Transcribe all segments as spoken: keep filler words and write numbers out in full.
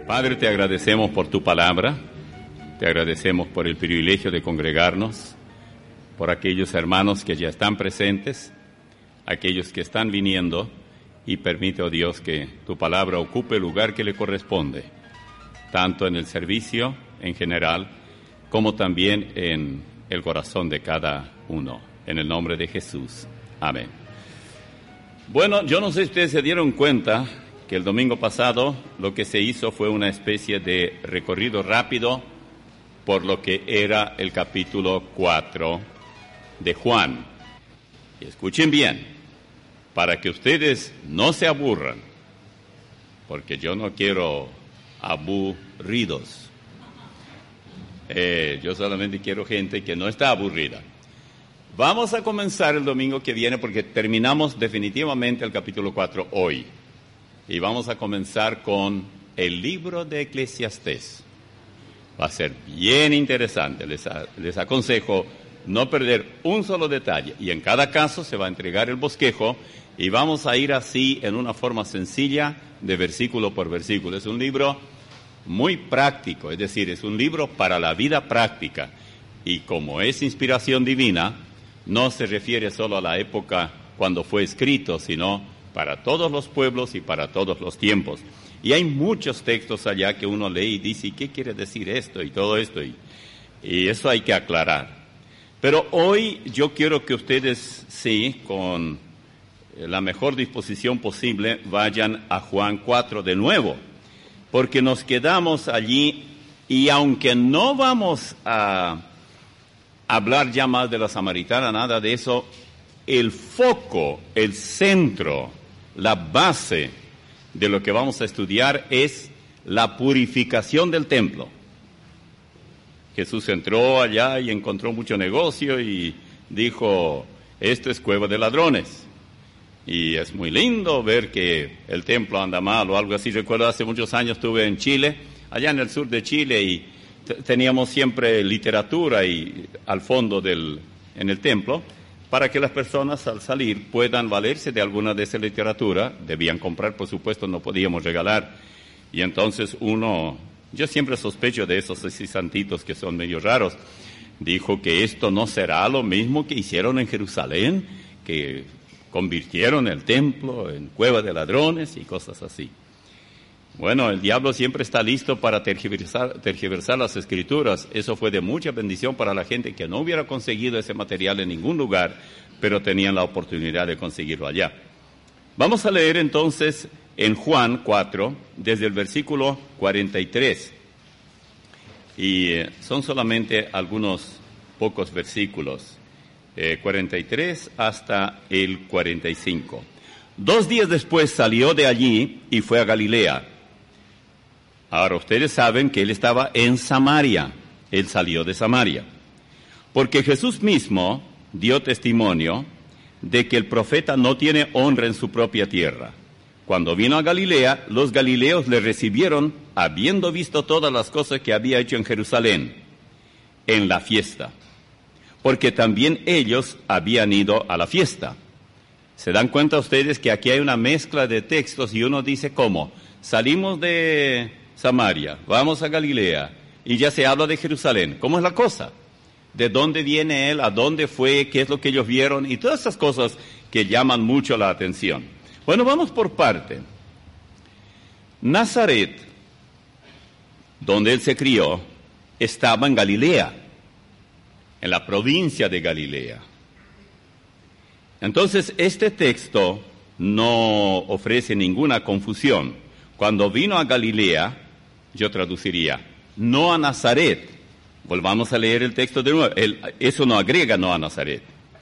Padre, te agradecemos por tu palabra, te agradecemos por el privilegio de congregarnos, por aquellos hermanos que ya están presentes, aquellos que están viniendo, y permite, oh Dios, que tu palabra ocupe el lugar que le corresponde, tanto en el servicio en general, como también en el corazón de cada uno. En el nombre de Jesús. Amén. Bueno, yo no sé si ustedes se dieron cuenta que el domingo pasado lo que se hizo fue una especie de recorrido rápido por lo que era el capítulo cuatro de Juan. Y escuchen bien, para que ustedes no se aburran, porque yo no quiero aburridos. Eh, yo solamente quiero gente que no está aburrida. Vamos a comenzar el domingo que viene porque terminamos definitivamente el capítulo cuatro hoy. Y vamos a comenzar con el libro de Eclesiastés. Va a ser bien interesante. Les, les aconsejo no perder un solo detalle. Y en cada caso se va a entregar el bosquejo y vamos a ir así en una forma sencilla de versículo por versículo. Es un libro muy práctico, es decir, es un libro para la vida práctica. Y como es inspiración divina, no se refiere solo a la época cuando fue escrito, sino para todos los pueblos y para todos los tiempos. Y hay muchos textos allá que uno lee y dice, ¿y qué quiere decir esto y todo esto? Y, y eso hay que aclarar. Pero hoy yo quiero que ustedes, sí, con la mejor disposición posible, vayan a Juan cuatro de nuevo, porque nos quedamos allí y aunque no vamos a hablar ya más de la samaritana, nada de eso, el foco, el centro, la base de lo que vamos a estudiar es la purificación del templo. Jesús entró allá y encontró mucho negocio y dijo, esto es cueva de ladrones. Y es muy lindo ver que el templo anda mal o algo así. Recuerdo hace muchos años estuve en Chile, allá en el sur de Chile, y t- teníamos siempre literatura y al fondo del, en el templo, para que las personas al salir puedan valerse de alguna de esa literatura. Debían comprar, por supuesto, no podíamos regalar. Y entonces uno, yo siempre sospecho de esos así santitos que son medio raros, dijo que esto no será lo mismo que hicieron en Jerusalén, que convirtieron el templo en cueva de ladrones y cosas así. Bueno, el diablo siempre está listo para tergiversar, tergiversar las escrituras. Eso fue de mucha bendición para la gente que no hubiera conseguido ese material en ningún lugar, pero tenían la oportunidad de conseguirlo allá. Vamos a leer entonces en Juan cuatro, desde el versículo cuarenta y tres. Y eh, son solamente algunos pocos versículos, eh, cuarenta y tres hasta el cuarenta y cinco. Dos días después salió de allí y fue a Galilea. Ahora, ustedes saben que él estaba en Samaria. Él salió de Samaria. Porque Jesús mismo dio testimonio de que el profeta no tiene honra en su propia tierra. Cuando vino a Galilea, los galileos le recibieron, habiendo visto todas las cosas que había hecho en Jerusalén, en la fiesta. Porque también ellos habían ido a la fiesta. ¿Se dan cuenta ustedes que aquí hay una mezcla de textos y uno dice cómo? Salimos de Samaria, vamos a Galilea y ya se habla de Jerusalén. ¿Cómo es la cosa? ¿De dónde viene él? ¿A dónde fue? ¿Qué es lo que ellos vieron? Y todas esas cosas que llaman mucho la atención. Bueno, vamos por parte. Nazaret, donde él se crió, estaba en Galilea, en la provincia de Galilea. Entonces, este texto no ofrece ninguna confusión. Cuando vino a Galilea, yo traduciría, no a Nazaret. Volvamos a leer el texto de nuevo. El, eso no agrega no a Nazaret.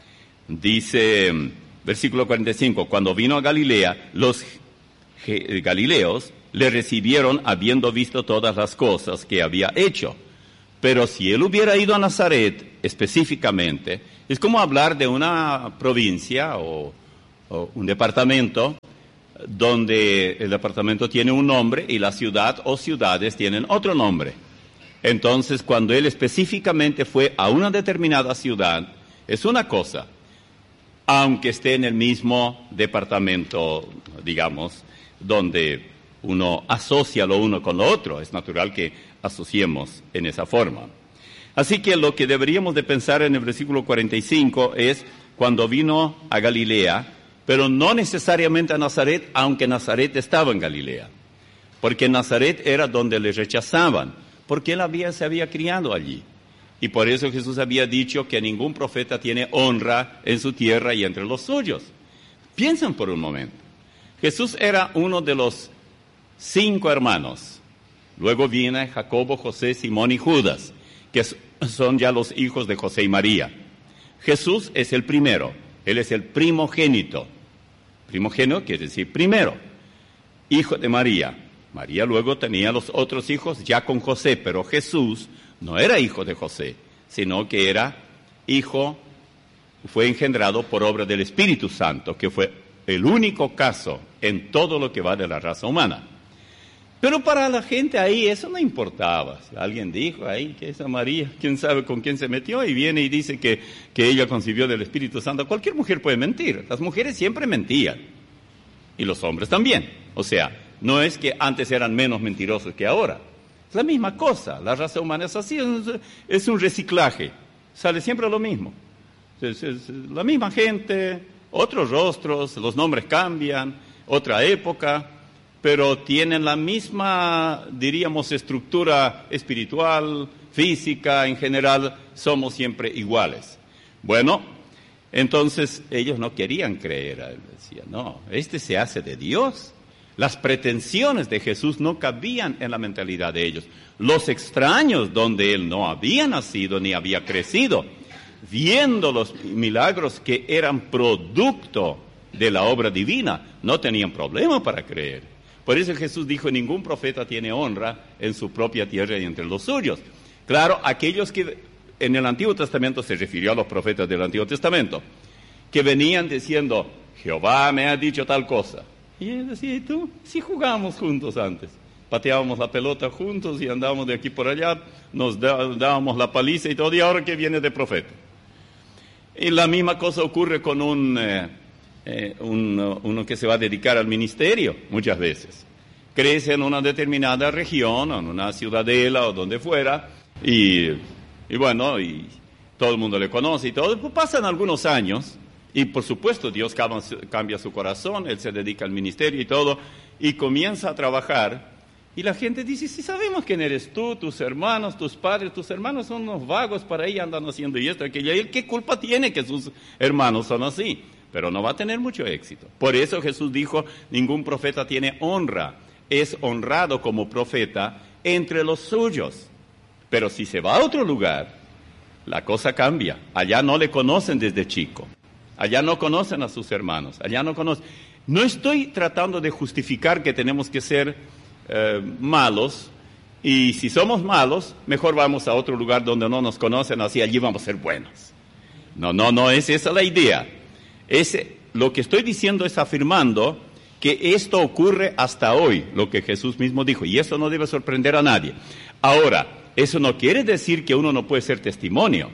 Dice, versículo cuarenta y cinco, cuando vino a Galilea, los je, galileos le recibieron habiendo visto todas las cosas que había hecho. Pero si él hubiera ido a Nazaret específicamente, es como hablar de una provincia o, o un departamento donde el departamento tiene un nombre y la ciudad o ciudades tienen otro nombre. Entonces, cuando él específicamente fue a una determinada ciudad, es una cosa, aunque esté en el mismo departamento, digamos, donde uno asocia lo uno con lo otro, es natural que asociemos en esa forma. Así que lo que deberíamos de pensar en el versículo cuarenta y cinco es cuando vino a Galilea, pero no necesariamente a Nazaret, aunque Nazaret estaba en Galilea, porque Nazaret era donde le rechazaban, porque él había, se había criado allí. Y por eso Jesús había dicho que ningún profeta tiene honra en su tierra y entre los suyos. Piensen por un momento. Jesús era uno de los cinco hermanos. Luego viene Jacobo, José, Simón y Judas, que son ya los hijos de José y María. Jesús es el primero, él es el primogénito. Primogénito quiere decir primero, hijo de María. María luego tenía los otros hijos ya con José, pero Jesús no era hijo de José, sino que era hijo, fue engendrado por obra del Espíritu Santo, que fue el único caso en todo lo que va de la raza humana. Pero para la gente ahí eso no importaba. Alguien dijo ahí que esa María, quién sabe con quién se metió, y viene y dice que, que ella concibió del Espíritu Santo. Cualquier mujer puede mentir. Las mujeres siempre mentían. Y los hombres también. O sea, no es que antes eran menos mentirosos que ahora. Es la misma cosa. La raza humana es así, es un reciclaje. Sale siempre lo mismo. Es, es la misma gente, otros rostros, los nombres cambian, otra época, pero tienen la misma, diríamos, estructura espiritual, física, en general, somos siempre iguales. Bueno, entonces ellos no querían creer, decían, no, este se hace de Dios. Las pretensiones de Jesús no cabían en la mentalidad de ellos. Los extraños, donde él no había nacido ni había crecido, viendo los milagros que eran producto de la obra divina, no tenían problema para creer. Por eso Jesús dijo, ningún profeta tiene honra en su propia tierra y entre los suyos. Claro, aquellos que en el Antiguo Testamento, se refirió a los profetas del Antiguo Testamento, que venían diciendo, Jehová me ha dicho tal cosa. Y él decía, ¿y tú? Sí jugamos juntos antes. Pateábamos la pelota juntos y andábamos de aquí por allá, nos dábamos la paliza y todo, y ahora que viene de profeta. Y la misma cosa ocurre con un... Eh, Eh, uno, uno que se va a dedicar al ministerio muchas veces. Crece en una determinada región, en una ciudadela o donde fuera, y, y bueno, y todo el mundo le conoce y todo. Pues pasan algunos años, y por supuesto Dios cambia, cambia su corazón, él se dedica al ministerio y todo, y comienza a trabajar, y la gente dice, sí sabemos quién eres tú, tus hermanos, tus padres, tus hermanos son unos vagos para ahí, andan haciendo y esto, aquello, y él, ¿qué culpa tiene que sus hermanos son así? Pero no va a tener mucho éxito. Por eso Jesús dijo, ningún profeta tiene honra, es honrado como profeta entre los suyos. Pero si se va a otro lugar, la cosa cambia. Allá no le conocen desde chico, allá no conocen a sus hermanos, allá no conocen. No estoy tratando de justificar que tenemos que ser eh, malos, y si somos malos, mejor vamos a otro lugar donde no nos conocen, así allí vamos a ser buenos. No, no, no es esa la idea. Es, lo que estoy diciendo es afirmando que esto ocurre hasta hoy, lo que Jesús mismo dijo, y eso no debe sorprender a nadie. Ahora, eso no quiere decir que uno no puede ser testimonio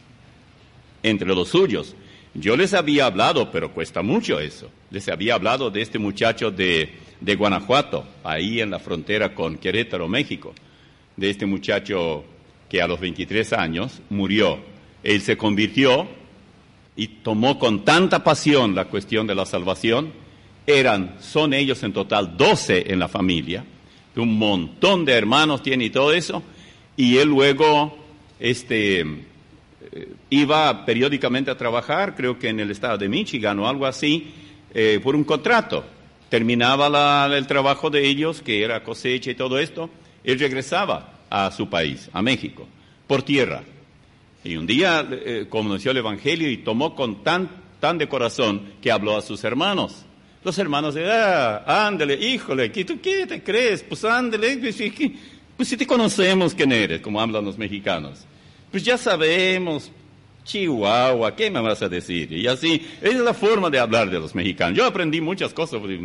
entre los suyos. Yo les había hablado, pero cuesta mucho eso, les había hablado de este muchacho de, de Guanajuato, ahí en la frontera con Querétaro, México, de este muchacho que a los veintitrés años murió. Él se convirtió y tomó con tanta pasión la cuestión de la salvación. Eran, son ellos en total doce en la familia, un montón de hermanos tiene y todo eso, y él luego este, eh, iba periódicamente a trabajar, creo que en el estado de Michigan o algo así, eh, por un contrato. Terminaba la, el trabajo de ellos, que era cosecha y todo esto, él regresaba a su país, a México, por tierra. Y un día eh, conoció el Evangelio y tomó con tan, tan de corazón que habló a sus hermanos. Los hermanos de, ah, ándale, híjole, ¿tú qué te crees? Pues ándale, pues, pues si te conocemos quién eres, como hablan los mexicanos. Pues ya sabemos, Chihuahua, ¿qué me vas a decir? Y así, esa es la forma de hablar de los mexicanos. Yo aprendí muchas cosas